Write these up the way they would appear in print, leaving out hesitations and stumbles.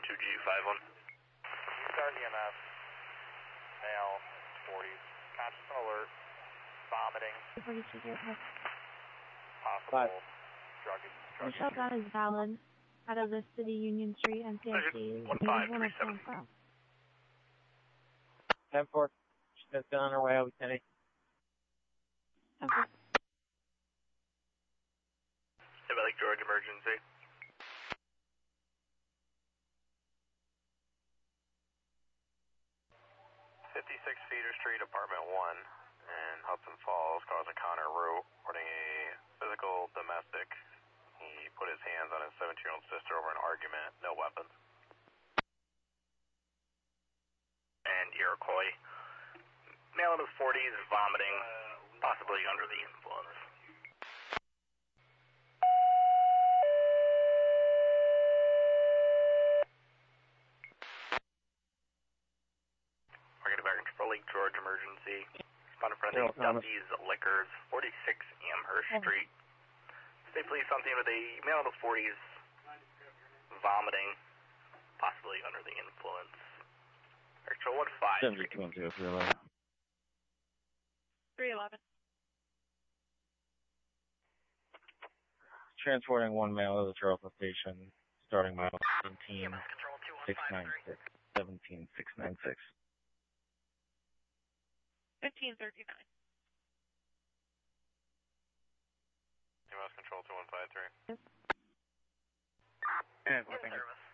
2G51. Start EMS, male, 40s, conscious and alert, vomiting, possible drug The shutdown is valid out of the City Union Street and CFC. 1537. 10-4, she's still on her way, Lieutenant. Okay. Lake George emergency. 56 Feeder Street, apartment 1 in Hudson Falls, calls encounter route, reporting a physical domestic. He put his hands on his 17-year-old sister over an argument, no weapons. And Iroquois. Male in his 40s, vomiting, possibly under the influence. We're getting back in Lake George emergency. Responding for the Duffy's Liquors, 46 Amherst Street. State police on scene with a male in his 40s, vomiting, possibly under the influence. Actual 15. 7210, 311. transporting one male to the Charleston station, starting mile 17696. 17696. 1539. EMS control 2153. And Service.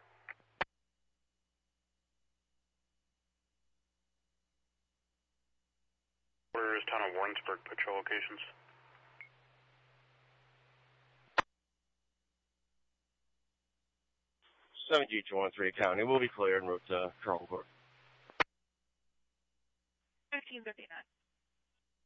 Where is town of Warrensburg patrol locations? G213 County will be cleared en route to Charleston Court. 1539.